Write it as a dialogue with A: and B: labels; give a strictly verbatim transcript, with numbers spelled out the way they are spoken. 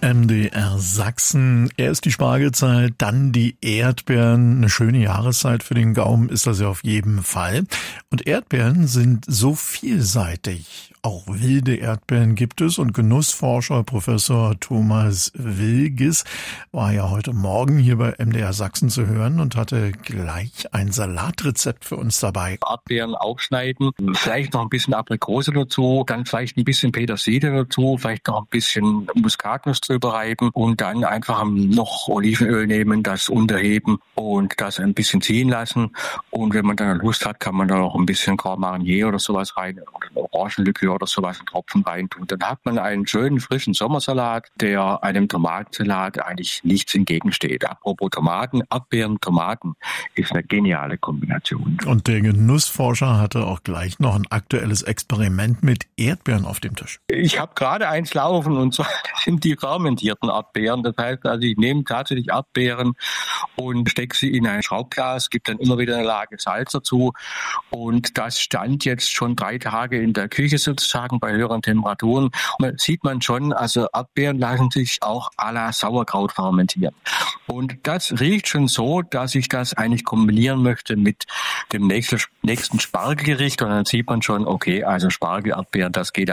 A: M D R Sachsen. Erst die Spargelzeit, dann die Erdbeeren. Eine schöne Jahreszeit für den Gaumen ist das ja auf jeden Fall. Und Erdbeeren sind so vielseitig. Auch wilde Erdbeeren gibt es und Genussforscher Professor Thomas Wilges war ja heute Morgen hier bei M D R Sachsen zu hören und hatte gleich ein Salatrezept für uns dabei.
B: Erdbeeren aufschneiden, vielleicht noch ein bisschen Aprikose dazu, dann vielleicht ein bisschen Petersilie dazu, vielleicht noch ein bisschen Muskatnuss drüber reiben und dann einfach noch Olivenöl nehmen, das unterheben und das ein bisschen ziehen lassen. Und wenn man dann Lust hat, kann man da noch ein bisschen Grand Marnier oder sowas rein oder Orangenlikör oder sowas, einen Tropfen rein tun. Dann hat man einen schönen frischen Sommersalat, der einem Tomatensalat eigentlich nichts entgegensteht. Apropos Tomaten, Erdbeeren, Tomaten ist eine geniale Kombination.
A: Und der Genussforscher hatte auch gleich noch ein aktuelles Experiment mit Erdbeeren auf dem Tisch.
B: Ich habe gerade eins laufen und zwar sind die fermentierten Erdbeeren. Das heißt also, ich nehme tatsächlich Erdbeeren und stecke sie in ein Schraubglas, gebe dann immer wieder eine Lage Salz dazu und das stand jetzt schon drei Tage in der Küche sozusagen bei höheren Temperaturen. Und da sieht man schon, also Erdbeeren lassen sich auch à la Sauerkraut fermentieren. Und das riecht schon so, dass ich das eigentlich kombinieren möchte mit dem nächsten, nächsten Spargelgericht und dann sieht man schon, okay, also Spargel, Erdbeeren, das geht